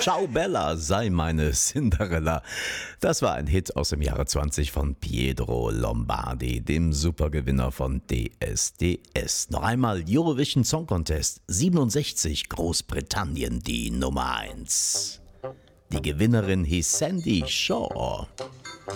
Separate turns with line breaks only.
Ciao Bella, sei meine Cinderella. Das war ein Hit aus dem Jahre 20 von Pietro Lombardi, dem Supergewinner von DSDS. Noch einmal Eurovision Song Contest 67, Großbritannien die Nummer 1. Die Gewinnerin hieß Sandy Shaw.